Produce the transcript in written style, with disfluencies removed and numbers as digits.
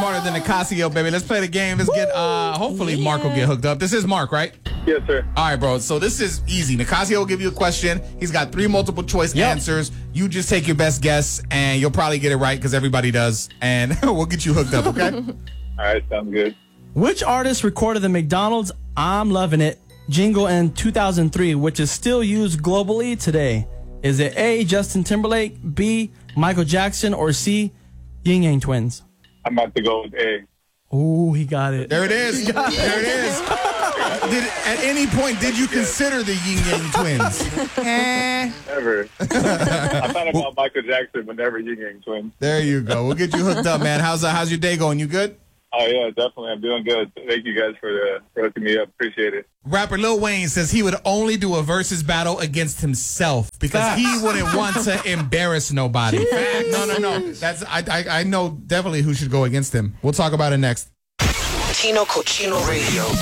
smarter than Nicasio, baby. Let's play the game. Let's get, hopefully Mark will get hooked up. This is Mark, right? Yes, sir. All right, bro. So this is easy. Nicasio will give you a question. He's got 3 multiple choice answers. You just take your best guess, and you'll probably get it right because everybody does. And we'll get you hooked up, okay? All right, sounds good. Which artist recorded the McDonald's I'm Lovin' It jingle in 2003, which is still used globally today? Is it A, Justin Timberlake, B, Michael Jackson, or C, Ying Yang Twins? I'm about to go with A. Ooh, he got it. There it is. There it is. At any point, did you consider the Ying Yang Twins? Never. I thought about Michael Jackson, but never Ying Yang Twins. There you go. We'll get you hooked up, man. How's your day going? You good? Oh, yeah, definitely. I'm doing good. Thank you guys for hooking me up. Appreciate it. Rapper Lil Wayne says he would only do a versus battle against himself because he wouldn't want to embarrass nobody. No. That's I know definitely who should go against him. We'll talk about it next. Tino Cochino Radio.